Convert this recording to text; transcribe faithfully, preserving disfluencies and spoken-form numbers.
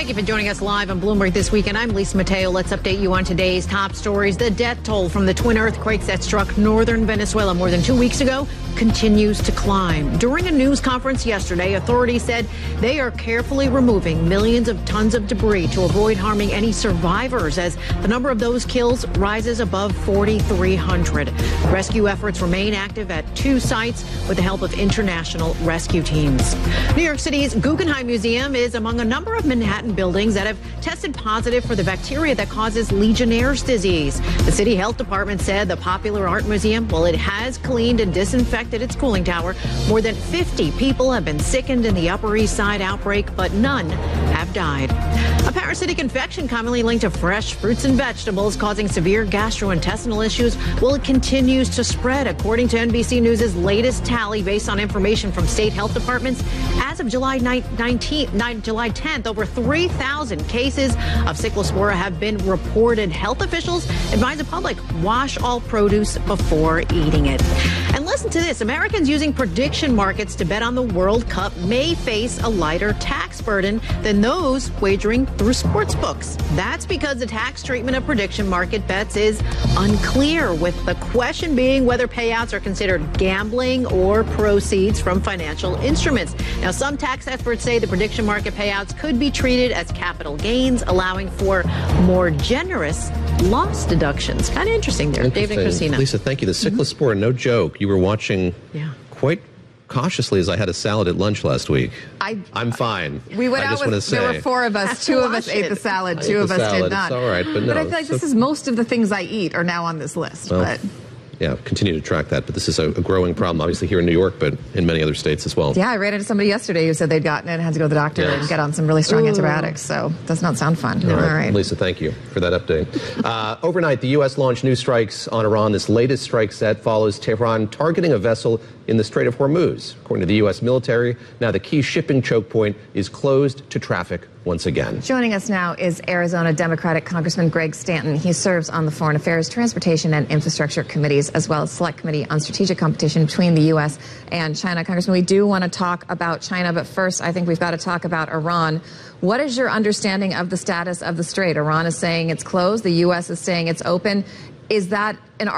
Thank you for joining us live on Bloomberg This Weekend. I'm Lisa Mateo. Let's update you on today's top stories. The death toll from the twin earthquakes that struck northern Venezuela more than two weeks ago continues to climb. During a news conference yesterday, authorities said they are carefully removing millions of tons of debris to avoid harming any survivors as the number of those killed rises above forty-three hundred. Rescue efforts remain active at two sites with the help of international rescue teams. New York City's Guggenheim Museum is among a number of Manhattan buildings that have tested positive for the bacteria that causes Legionnaire's disease. The city health department said the popular art museum, well, it has cleaned and disinfected its cooling tower. More than fifty people have been sickened in the Upper East Side outbreak, but none have died. A parasitic infection commonly linked to fresh fruits and vegetables causing severe gastrointestinal issues, well, it continues to spread, according to N B C News' latest tally based on information from state health departments. As of July nineteenth, July tenth, over three thousand cases of Cyclospora have been reported. Health officials advise the public wash all produce before eating it. And listen to this. Americans using prediction markets to bet on the World Cup may face a lighter tax burden than those wagering through sports books. That's because the tax treatment of prediction market bets is unclear, with the question being whether payouts are considered gambling or proceeds from financial instruments. Now, some tax experts say the prediction market payouts could be treated as capital gains, allowing for more generous loss deductions. Kind of interesting there. Interesting. David and Christina. Lisa, thank you. The Cyclospora, mm-hmm. no joke. You were watching yeah. quite cautiously as I had a salad at lunch last week. I, I'm fine. We went I out just with, say, there were four of us. Two of us ate the salad. Two of us salad. did not. It's all right, but no. But I feel like so, this is most of the things I eat are now on this list. Well, but yeah, continue to track that. But this is a, a growing problem, obviously, here in New York, but in many other states as well. Yeah, I ran into somebody yesterday who said they'd gotten it and had to go to the doctor yes. and get on some really strong Ooh. antibiotics. So does not sound fun. All, all right. right. Lisa, thank you for that update. Uh, overnight, the U S launched new strikes on Iran. This latest strike set follows Tehran targeting a vessel in the Strait of Hormuz. According to the U S military, now the key shipping choke point is closed to traffic once again. Joining us now is Arizona Democratic Congressman Greg Stanton. He serves on the Foreign Affairs, Transportation, and Infrastructure Committees, as well as Select Committee on Strategic Competition between the U S and China. Congressman, we do want to talk about China, but first I think we've got to talk about Iran. What is your understanding of the status of the Strait? Iran is saying it's closed. The U S is saying it's open. Is that an